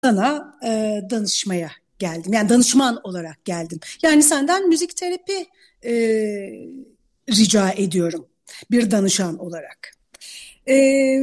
sana danışmaya geldim. Yani danışman olarak geldim. Yani senden müzik terapi e, rica ediyorum bir danışan olarak. E,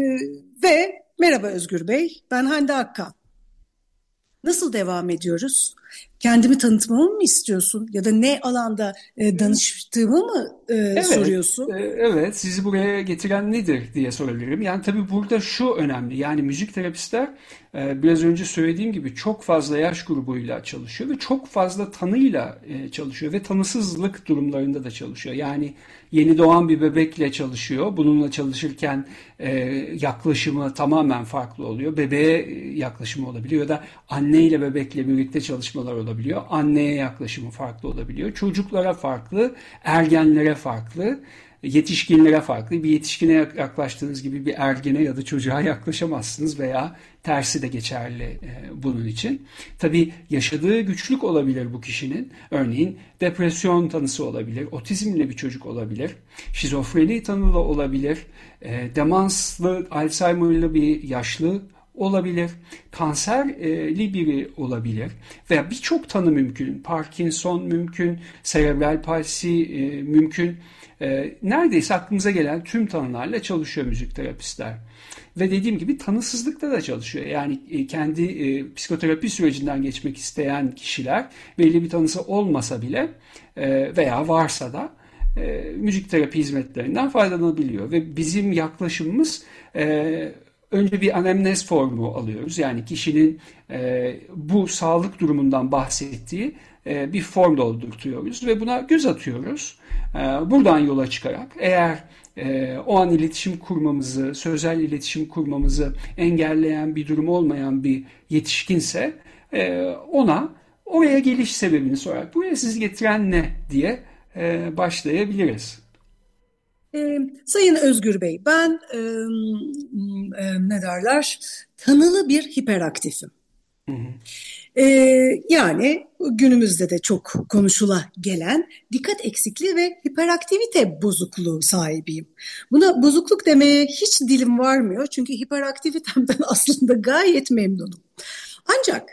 Ve merhaba Özgür Bey, ben Hande Akkan. Nasıl devam ediyoruz? Kendimi tanıtmamı mı istiyorsun? Ya da ne alanda danıştığımı mı Evet, soruyorsun? evet. Sizi buraya getiren nedir diye sorabilirim. Yani tabii burada şu önemli. Yani müzik terapistler biraz önce söylediğim gibi çok fazla yaş grubuyla çalışıyor ve çok fazla tanıyla çalışıyor ve tanısızlık durumlarında da çalışıyor. Yani yeni doğan bir bebekle çalışıyor. Bununla çalışırken yaklaşımı tamamen farklı oluyor. Bebeğe yaklaşımı olabiliyor ya da anne ile bebekle birlikte çalışmalar olabiliyor. Anneye yaklaşımı farklı olabiliyor. Çocuklara farklı, ergenlere farklı, yetişkinlere farklı. Bir yetişkine yaklaştığınız gibi bir ergene ya da çocuğa yaklaşamazsınız veya tersi de geçerli bunun için. Tabii yaşadığı güçlük olabilir bu kişinin. Örneğin depresyon tanısı olabilir, otizmli bir çocuk olabilir, şizofreni tanılı olabilir, demanslı, Alzheimer'lı bir yaşlı olabilir, kanserli biri olabilir veya birçok tanı mümkün. Parkinson mümkün, serebral palsi mümkün. Neredeyse aklımıza gelen tüm tanılarla çalışıyor müzik terapistler. Ve dediğim gibi tanısızlıkta da çalışıyor. Yani kendi psikoterapi sürecinden geçmek isteyen kişiler belli bir tanısı olmasa bile veya varsa da müzik terapi hizmetlerinden faydalanabiliyor. Ve bizim yaklaşımımız önce bir anamnez formu alıyoruz. Yani kişinin bu sağlık durumundan bahsettiği bir form doldurtuyoruz ve buna göz atıyoruz. Buradan yola çıkarak eğer o an iletişim kurmamızı, sözel iletişim kurmamızı engelleyen bir durum olmayan bir yetişkinse ona oraya geliş sebebini sorarak buraya sizi getiren ne diye başlayabiliriz. Sayın Özgür Bey, ben ne derler, tanılı bir hiperaktifim. Hı hı. Yani günümüzde de çok konuşula gelen dikkat eksikliği ve hiperaktivite bozukluğu sahibiyim. Buna bozukluk demeye hiç dilim varmıyor çünkü hiperaktivitemden aslında gayet memnunum. Ancak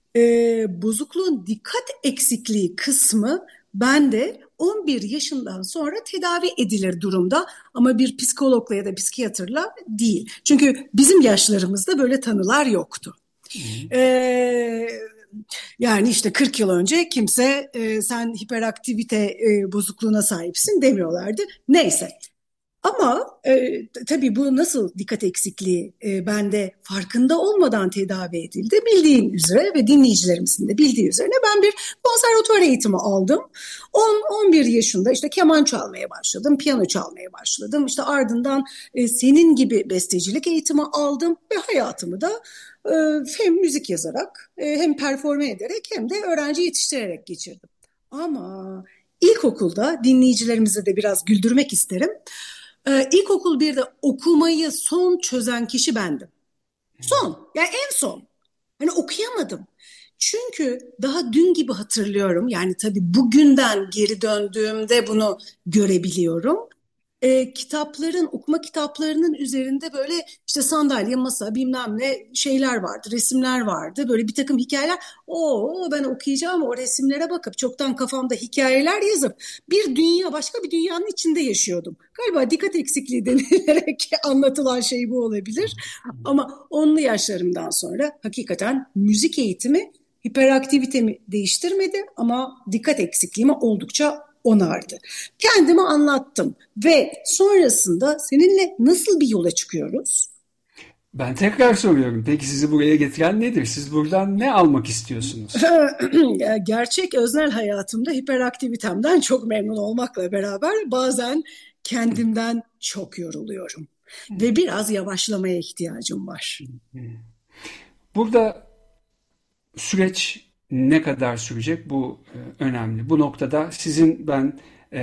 bozukluğun dikkat eksikliği kısmı bende 11 yaşından sonra tedavi edilir durumda ama bir psikologla ya da psikiyatrla değil. Çünkü bizim yaşlarımızda böyle tanılar yoktu. Hı hı. Ee, Yani işte 40 yıl önce kimse sen hiperaktivite bozukluğuna sahipsin demiyorlardı. Neyse. Ama tabii bu nasıl dikkat eksikliği bende farkında olmadan tedavi edildi bildiğin üzere ve dinleyicilerimizin de bildiği üzere ben bir konservatuvar eğitimi aldım. 10-11 yaşında işte keman çalmaya başladım, piyano çalmaya başladım. İşte ardından senin gibi bestecilik eğitimi aldım ve hayatımı da e, hem müzik yazarak hem performe ederek hem de öğrenci yetiştirerek geçirdim. Ama ilkokulda dinleyicilerimizi de biraz güldürmek isterim. İlkokul 1'de okumayı son çözen kişi bendim. Son, yani en son. Hani okuyamadım. Çünkü daha dün gibi hatırlıyorum. Yani tabii bugünden geri döndüğümde bunu görebiliyorum. Kitapların, okuma kitaplarının üzerinde böyle işte sandalye, masa bilmem ne şeyler vardı, resimler vardı. Böyle bir takım hikayeler. Ben okuyacağım o resimlere bakıp çoktan kafamda hikayeler yazıp bir dünya, başka bir dünyanın içinde yaşıyordum. Galiba dikkat eksikliği denilerek anlatılan şey bu olabilir. Ama onlu yaşlarımdan sonra hakikaten müzik eğitimi hiperaktivitemi değiştirmedi ama dikkat eksikliğimi oldukça onardı. Kendimi anlattım ve sonrasında seninle nasıl bir yola çıkıyoruz? Ben tekrar soruyorum. Peki sizi buraya getiren nedir? Siz buradan ne almak istiyorsunuz? Gerçek öznel hayatımda hiperaktivitemden çok memnun olmakla beraber bazen kendimden çok yoruluyorum ve biraz yavaşlamaya ihtiyacım var. Burada süreç ne kadar sürecek bu önemli. Bu noktada sizin ben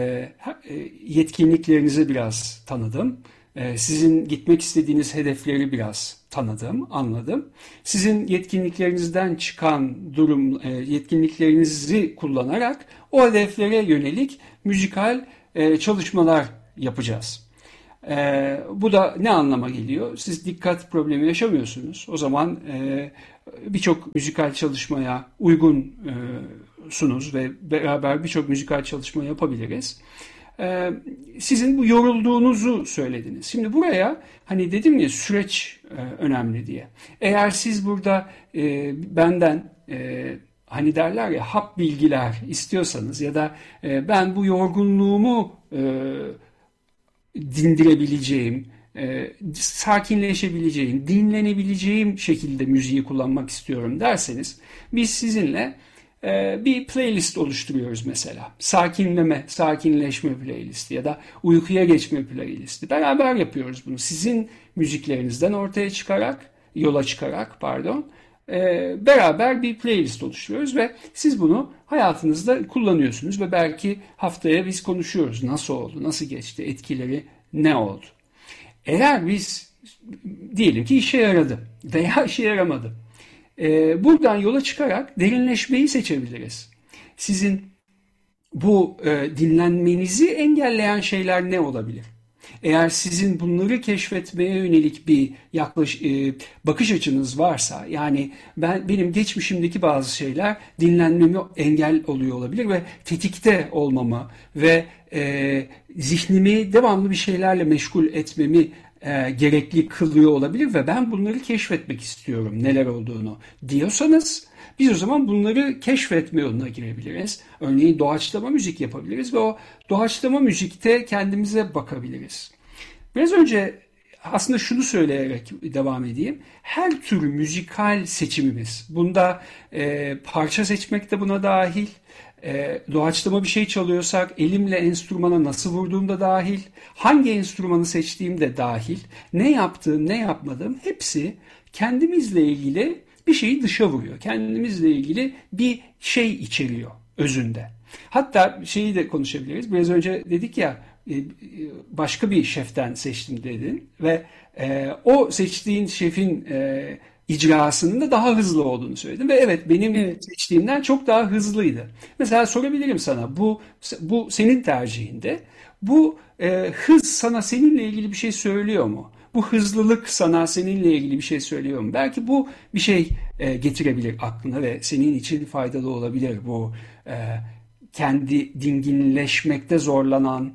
yetkinliklerinizi biraz tanıdım. Sizin gitmek istediğiniz hedefleri biraz tanıdım, anladım. Sizin yetkinliklerinizden çıkan durum, yetkinliklerinizi kullanarak o hedeflere yönelik müzikal çalışmalar yapacağız. Bu da ne anlama geliyor? Siz dikkat problemi yaşamıyorsunuz. O zaman birçok müzikal çalışmaya uygunsunuz ve beraber birçok müzikal çalışma yapabiliriz. Sizin bu yorulduğunuzu söylediniz. Şimdi buraya hani dedim ya süreç önemli diye. Eğer siz burada benden hani derler ya hap bilgiler istiyorsanız ya da ben bu yorgunluğumu dindirebileceğim, sakinleşebileceğim, dinlenebileceğim şekilde müziği kullanmak istiyorum derseniz biz sizinle bir playlist oluşturuyoruz mesela. Sakinleşme playlisti ya da uykuya geçme playlisti. Beraber yapıyoruz bunu. Sizin müziklerinizden yola çıkarak beraber bir playlist oluşturuyoruz ve siz bunu hayatınızda kullanıyorsunuz ve belki haftaya biz konuşuyoruz. Nasıl oldu, nasıl geçti, etkileri ne oldu? Eğer biz diyelim ki işe yaradı veya işe yaramadı. Buradan yola çıkarak derinleşmeyi seçebiliriz. Sizin bu dinlenmenizi engelleyen şeyler ne olabilir? Eğer sizin bunları keşfetmeye yönelik bir bakış açınız varsa, yani benim geçmişimdeki bazı şeyler dinlenmemi engel oluyor olabilir ve tetikte olmamı ve zihnimi devamlı bir şeylerle meşgul etmemi gerekli kılıyor olabilir ve ben bunları keşfetmek istiyorum neler olduğunu diyorsanız biz o zaman bunları keşfetme yoluna girebiliriz. Örneğin doğaçlama müzik yapabiliriz ve o doğaçlama müzikte kendimize bakabiliriz. Biraz önce aslında şunu söyleyerek devam edeyim. Her tür müzikal seçimimiz, bunda parça seçmek de buna dahil, doğaçlama bir şey çalıyorsak elimle enstrümana nasıl vurduğum da dahil, hangi enstrümanı seçtiğim de dahil, ne yaptığım, ne yapmadığım hepsi kendimizle ilgili bir şeyi dışa vuruyor. Kendimizle ilgili bir şey içeriyor özünde. Hatta şeyi de konuşabiliriz. Biraz önce dedik ya başka bir şeften seçtim dedin ve o seçtiğin şefin icrasının da daha hızlı olduğunu söyledim ve evet benim seçtiğimden çok daha hızlıydı. Mesela sorabilirim sana bu senin tercihinde bu hız sana seninle ilgili bir şey söylüyor mu? Bu hızlılık sana seninle ilgili bir şey söylüyor mu? Belki bu bir şey getirebilir aklına ve senin için faydalı olabilir bu kendi dinginleşmekte zorlanan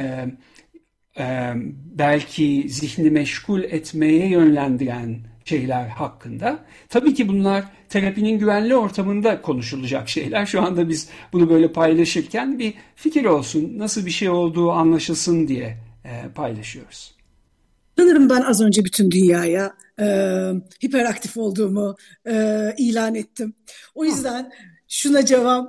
belki zihni meşgul etmeye yönlendiren şeyler hakkında. Tabii ki bunlar terapinin güvenli ortamında konuşulacak şeyler. Şu anda biz bunu böyle paylaşırken bir fikir olsun, nasıl bir şey olduğu anlaşılsın diye paylaşıyoruz. Sanırım ben az önce bütün dünyaya hiperaktif olduğumu ilan ettim. O yüzden şuna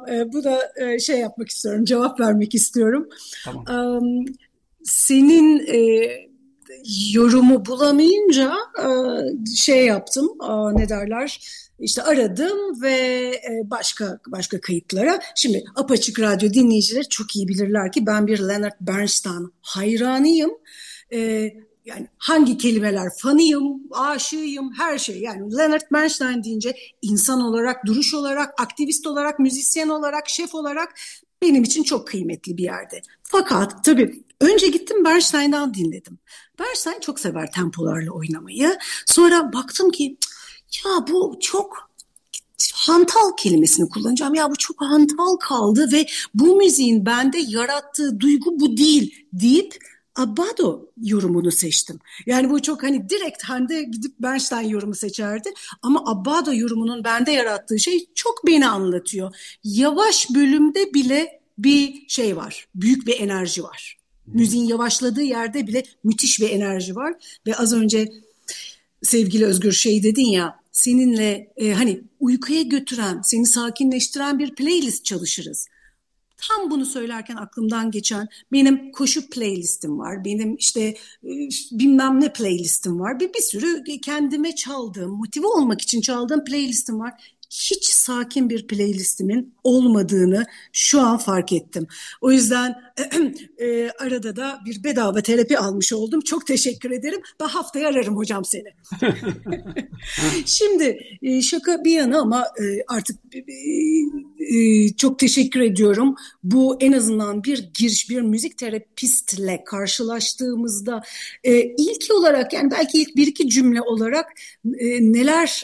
cevap vermek istiyorum. Tamam. Senin yorumu bulamayınca yaptım, ne derler? İşte aradım ve başka kayıtlara. Şimdi Apaçık Radyo dinleyicileri çok iyi bilirler ki ben bir Leonard Bernstein hayranıyım. Yani hangi kelimeler fanıyım, aşığıyım, her şey. Yani Leonard Bernstein deyince insan olarak, duruş olarak, aktivist olarak, müzisyen olarak, şef olarak benim için çok kıymetli bir yerde. Fakat tabii önce gittim Bernstein'dan dinledim. Bernstein çok sever tempolarla oynamayı. Sonra baktım ki ya bu çok hantal kelimesini kullanacağım. Ya bu çok hantal kaldı ve bu müziğin bende yarattığı duygu bu değil deyip Abbado yorumunu seçtim. Yani bu çok direkt Hande gidip Bernstein yorumu seçerdi. Ama Abbado yorumunun bende yarattığı şey çok beni anlatıyor. Yavaş bölümde bile bir şey var. Büyük bir enerji var. Müziğin yavaşladığı yerde bile müthiş bir enerji var. Ve az önce sevgili Özgür dedin ya, seninle uykuya götüren, seni sakinleştiren bir playlist çalışırız. Tam bunu söylerken aklımdan geçen benim koşu playlistim var. Benim bilmem ne playlistim var. Bir sürü kendime çaldığım, motive olmak için çaldığım playlistim var. Hiç sakin bir playlistimin olmadığını şu an fark ettim. O yüzden arada da bir bedava terapi almış oldum. Çok teşekkür ederim. Ben haftaya ararım hocam seni. Şimdi şaka bir yana ama artık Çok teşekkür ediyorum. Bu en azından bir giriş, bir müzik terapistle karşılaştığımızda ilk olarak, yani belki ilk bir iki cümle olarak neler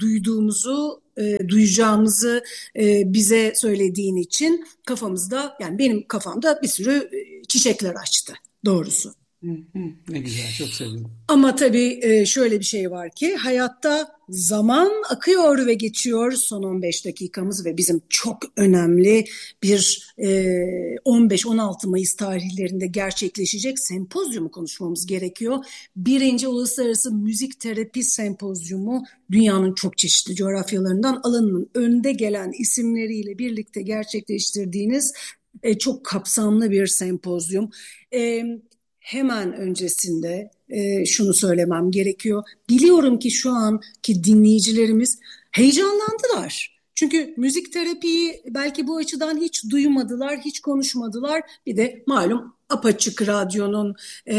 duyacağımızı bize söylediğin için kafamızda, yani benim kafamda bir sürü çiçekler açtı doğrusu. Hı hı, ne güzel, çok sevindim. Ama tabii şöyle bir şey var ki hayatta zaman akıyor ve geçiyor. Son 15 dakikamız ve bizim çok önemli bir 15-16 Mayıs tarihlerinde gerçekleşecek sempozyumu konuşmamız gerekiyor. Birinci Uluslararası Müzik Terapi Sempozyumu, dünyanın çok çeşitli coğrafyalarından alanının önde gelen isimleriyle birlikte gerçekleştirdiğiniz çok kapsamlı bir sempozyum. Hemen öncesinde şunu söylemem gerekiyor. Biliyorum ki şu anki dinleyicilerimiz heyecanlandılar. Çünkü müzik terapiyi belki bu açıdan hiç duymadılar, hiç konuşmadılar. Bir de malum apaçık radyonun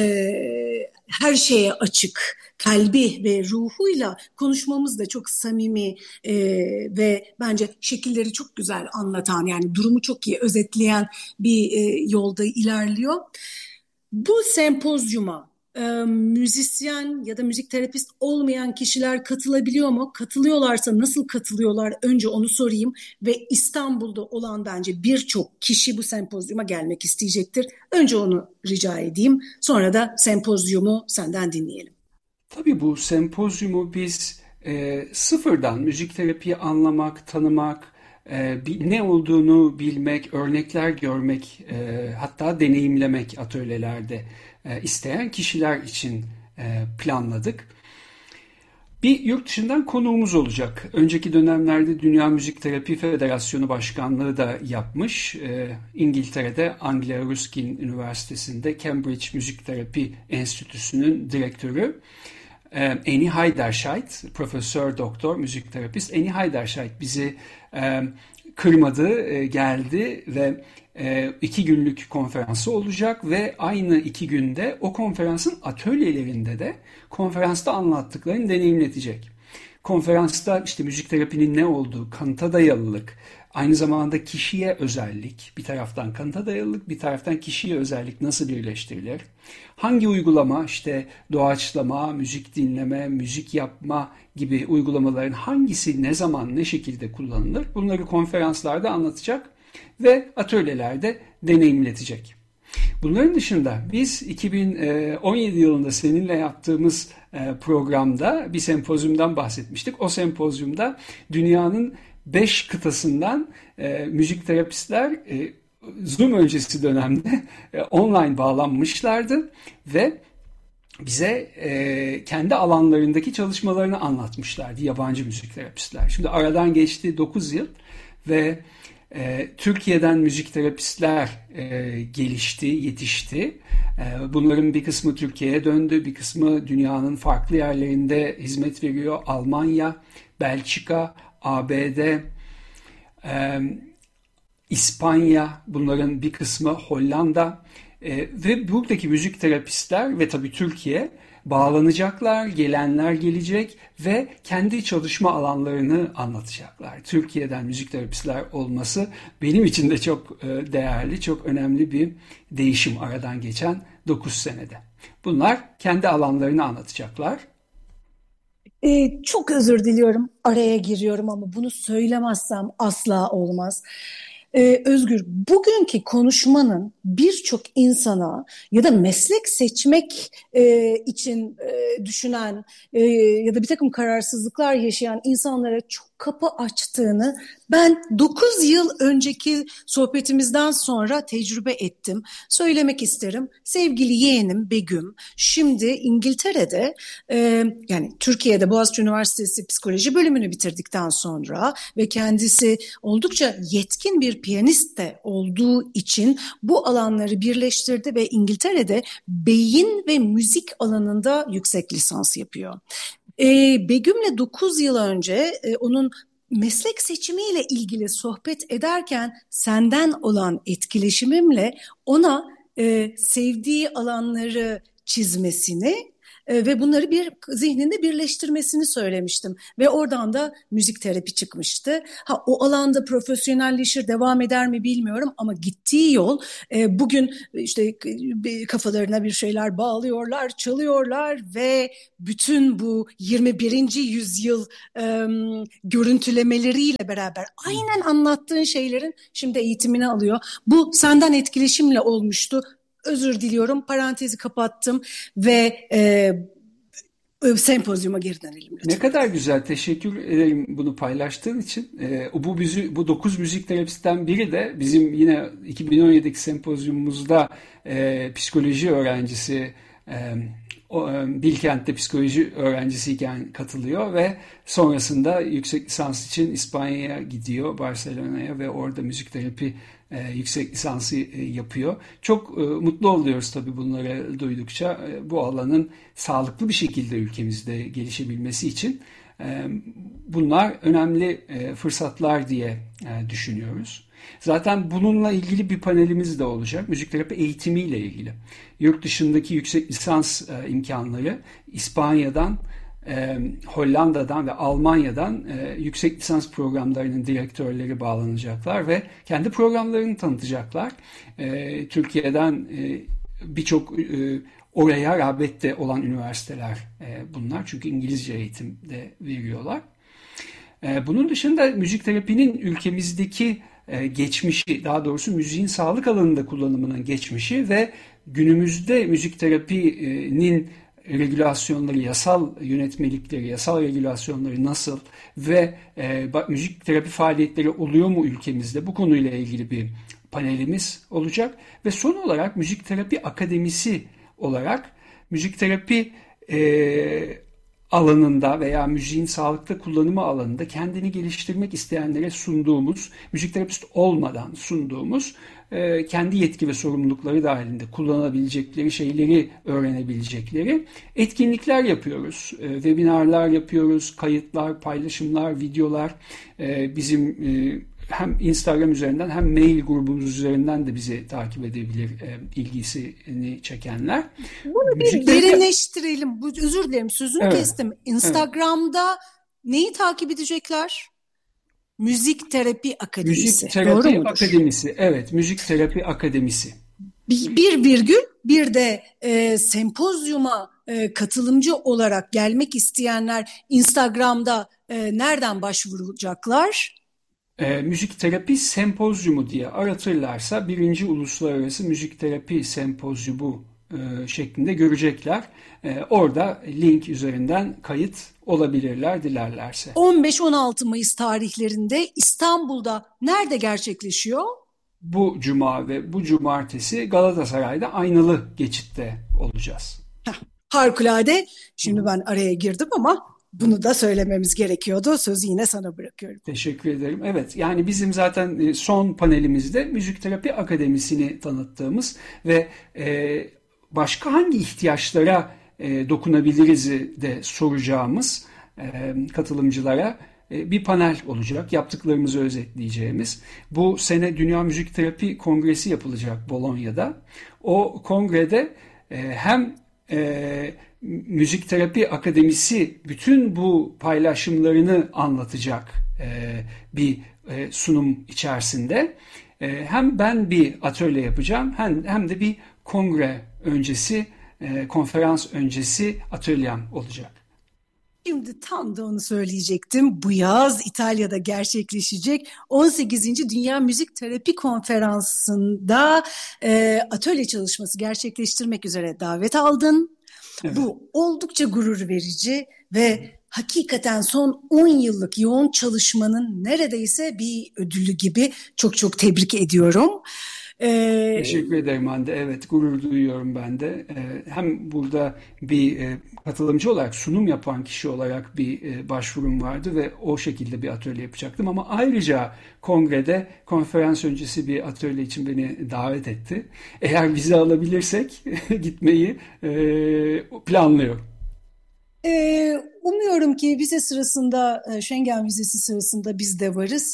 her şeye açık kalbi ve ruhuyla konuşmamız da çok samimi ve bence şekilleri çok güzel anlatan, yani durumu çok iyi özetleyen bir yolda ilerliyor. Bu sempozyuma müzisyen ya da müzik terapist olmayan kişiler katılabiliyor mu? Katılıyorlarsa nasıl katılıyorlar? Önce onu sorayım ve İstanbul'da olan bence birçok kişi bu sempozyuma gelmek isteyecektir. Önce onu rica edeyim. Sonra da sempozyumu senden dinleyelim. Tabii bu sempozyumu biz sıfırdan müzik terapiyi anlamak, tanımak, ne olduğunu bilmek, örnekler görmek, hatta deneyimlemek atölyelerde isteyen kişiler için planladık. Bir yurt dışından konuğumuz olacak. Önceki dönemlerde Dünya Müzik Terapi Federasyonu Başkanlığı da yapmış. İngiltere'de Anglia Ruskin Üniversitesi'nde Cambridge Müzik Terapi Enstitüsü'nün direktörü Annie Heiderscheit, Profesör Doktor Müzik Terapist Annie Heiderscheit bizi kırmadı, geldi ve 2 günlük konferansı olacak ve aynı 2 günde o konferansın atölyelerinde de konferansta anlattıklarını deneyimletecek. Konferansta işte müzik terapinin ne olduğu, kanıta dayalılık, aynı zamanda kişiye özellik, bir taraftan kanıta dayalılık, bir taraftan kişiye özellik nasıl birleştirilir? Hangi uygulama, işte doğaçlama, müzik dinleme, müzik yapma gibi uygulamaların hangisi ne zaman ne şekilde kullanılır? Bunları konferanslarda anlatacak ve atölyelerde deneyimletecek. Bunların dışında biz 2017 yılında seninle yaptığımız programda bir sempozyumdan bahsetmiştik. O sempozyumda dünyanın 5 kıtasından müzik terapistler Zoom öncesi dönemde online bağlanmışlardı ve bize kendi alanlarındaki çalışmalarını anlatmışlardı yabancı müzik terapistler. Şimdi aradan geçti 9 yıl ve Türkiye'den müzik terapistler gelişti, yetişti. Bunların bir kısmı Türkiye'ye döndü, bir kısmı dünyanın farklı yerlerinde hizmet veriyor. Almanya, Belçika, ABD, İspanya, bunların bir kısmı Hollanda ve buradaki müzik terapistler ve tabii Türkiye bağlanacaklar, gelenler gelecek ve kendi çalışma alanlarını anlatacaklar. Türkiye'den müzik terapistler olması benim için de çok değerli, çok önemli bir değişim aradan geçen 9 senede. Bunlar kendi alanlarını anlatacaklar. Çok özür diliyorum, araya giriyorum ama bunu söylemezsem asla olmaz. Özgür, bugünkü konuşmanın birçok insana ya da meslek seçmek için düşünen ya da bir takım kararsızlıklar yaşayan insanlara çok kapı açtığını ben 9 yıl önceki sohbetimizden sonra tecrübe ettim. Söylemek isterim. Sevgili yeğenim Begüm, şimdi İngiltere'de yani Türkiye'de Boğaziçi Üniversitesi Psikoloji bölümünü bitirdikten sonra ve kendisi oldukça yetkin bir piyanist de olduğu için bu alanları birleştirdi ve İngiltere'de beyin ve müzik alanında yüksek lisans yapıyor. Begüm'le 9 yıl önce onun meslek seçimiyle ilgili sohbet ederken senden olan etkileşimimle ona sevdiği alanları çizmesini ve bunları bir zihninde birleştirmesini söylemiştim. Ve oradan da müzik terapi çıkmıştı. Ha, o alanda profesyonelleşir, devam eder mi bilmiyorum ama gittiği yol bugün işte kafalarına bir şeyler bağlıyorlar, çalıyorlar ve bütün bu 21. yüzyıl görüntülemeleriyle beraber aynen anlattığın şeylerin şimdi eğitimini alıyor. Bu senden etkileşimle olmuştu. Özür diliyorum, parantezi kapattım ve sempozyuma geri dönelim Ne lütfen. kadar güzel. Teşekkür ederim bunu paylaştığın için. Bu 9 müzik terapistten biri de bizim yine 2017'deki sempozyumumuzda psikoloji öğrencisi Bilkent'te psikoloji öğrencisiyken katılıyor ve sonrasında yüksek lisans için İspanya'ya gidiyor, Barcelona'ya ve orada müzik terapi yüksek lisansı yapıyor. Çok mutlu oluyoruz tabii bunları duydukça. Bu alanın sağlıklı bir şekilde ülkemizde gelişebilmesi için bunlar önemli fırsatlar diye düşünüyoruz. Zaten bununla ilgili bir panelimiz de olacak. Müzik terapi eğitimiyle ilgili. Yurt dışındaki yüksek lisans imkanları İspanya'dan, Hollanda'dan ve Almanya'dan yüksek lisans programlarının direktörleri bağlanacaklar ve kendi programlarını tanıtacaklar. Türkiye'den birçok oraya rağbette olan üniversiteler bunlar. Çünkü İngilizce eğitim de veriyorlar. Bunun dışında müzik terapinin ülkemizdeki geçmişi, daha doğrusu müziğin sağlık alanında kullanımının geçmişi ve günümüzde müzik terapinin regülasyonları, yasal yönetmelikleri, yasal regülasyonları nasıl ve müzik terapi faaliyetleri oluyor mu ülkemizde? Bu konuyla ilgili bir panelimiz olacak. Ve son olarak müzik terapi akademisi olarak müzik terapi alanında veya müziğin sağlıkta kullanımı alanında kendini geliştirmek isteyenlere sunduğumuz, müzik terapist olmadan sunduğumuz kendi yetki ve sorumlulukları dahilinde kullanabilecekleri şeyleri öğrenebilecekleri etkinlikler yapıyoruz. Webinarlar yapıyoruz, kayıtlar, paylaşımlar, videolar. Bizim hem Instagram üzerinden hem mail grubumuz üzerinden de bizi takip edebilir ilgisini çekenler. Bunu bir derinleştirelim. Özür dilerim, sözünü kestim. Instagram'da neyi takip edecekler? Müzik Terapi Akademisi. Müzik Terapi Akademisi. Evet, Müzik Terapi Akademisi. Bir virgül, bir de sempozyuma katılımcı olarak gelmek isteyenler Instagram'da nereden başvuracaklar? Müzik Terapi Sempozyumu diye aratırlarsa birinci Uluslararası Müzik Terapi Sempozyumu şeklinde görecekler. Orada link üzerinden kayıt olabilirler dilerlerse. 15-16 Mayıs tarihlerinde İstanbul'da nerede gerçekleşiyor? Bu cuma ve bu cumartesi Galatasaray'da Aynalı Geçit'te olacağız. Harikulade. Şimdi ben araya girdim ama bunu da söylememiz gerekiyordu. Sözü yine sana bırakıyorum. Teşekkür ederim. Evet, yani bizim zaten son panelimizde Müzik Terapi Akademisi'ni tanıttığımız ve başka hangi ihtiyaçlara dokunabiliriz de soracağımız katılımcılara bir panel olacak. Yaptıklarımızı özetleyeceğimiz. Bu sene Dünya Müzik Terapi Kongresi yapılacak Bolonya'da. O kongrede hem Müzik Terapi Akademisi bütün bu paylaşımlarını anlatacak bir sunum içerisinde. Hem ben bir atölye yapacağım hem de bir kongre öncesi, konferans öncesi atölyem olacak. Şimdi tam da onu söyleyecektim. Bu yaz İtalya'da gerçekleşecek 18. Dünya Müzik Terapi Konferansı'nda atölye çalışması gerçekleştirmek üzere davet aldın. Evet. Bu oldukça gurur verici ve hakikaten son 10 yıllık yoğun çalışmanın neredeyse bir ödülü gibi. Çok çok tebrik ediyorum. Teşekkür ederim Hande. Evet, gurur duyuyorum ben de. Hem burada bir katılımcı olarak, sunum yapan kişi olarak bir başvurum vardı ve o şekilde bir atölye yapacaktım. Ama ayrıca kongrede konferans öncesi bir atölye için beni davet etti. Eğer vize alabilirsek gitmeyi planlıyorum. Umuyorum ki vize sırasında, Schengen vizesi sırasında biz de varız.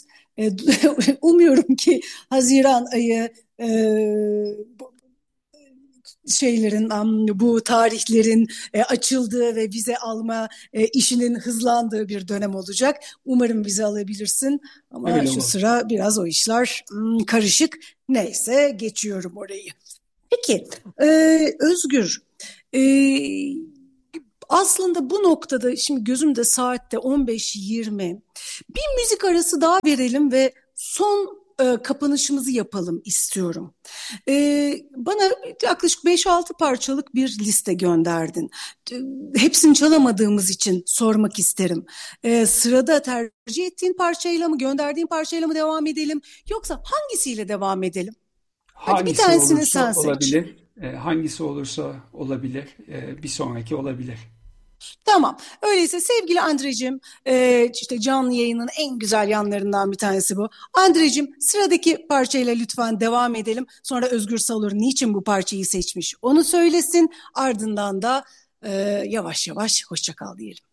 Umuyorum ki Haziran ayı şeylerin, bu tarihlerin açıldığı ve vize alma işinin hızlandığı bir dönem olacak. Umarım vize alabilirsin ama Öyle şu olur. sıra biraz o işler karışık. Neyse, geçiyorum orayı. Peki, Özgür, e, aslında bu noktada şimdi gözümde saatte 15:20. Bir müzik arası daha verelim ve son kapanışımızı yapalım istiyorum. Bana yaklaşık 5-6 parçalık bir liste gönderdin. E, Hepsini çalamadığımız için sormak isterim. Sırada tercih ettiğin parçayla mı, gönderdiğin parçayla mı devam edelim? Yoksa hangisiyle devam edelim? Hadi bir Hangisi tanesini olursa sen seç. olabilir. Hangisi olursa olabilir. Bir sonraki olabilir. Tamam. Öyleyse sevgili Andrecim, işte canlı yayının en güzel yanlarından bir tanesi bu. Andrecim, sıradaki parçayla lütfen devam edelim. Sonra Özgür Salur niçin bu parçayı seçmiş onu söylesin. Ardından da yavaş yavaş hoşça kal diyelim.